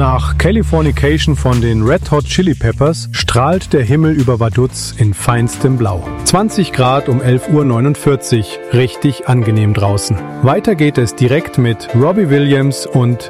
Nach Californication von den Red Hot Chili Peppers strahlt der Himmel über Vaduz in feinstem Blau. 20 Grad um 11:49 Uhr, richtig angenehm draußen. Weiter geht es direkt mit Robbie Williams und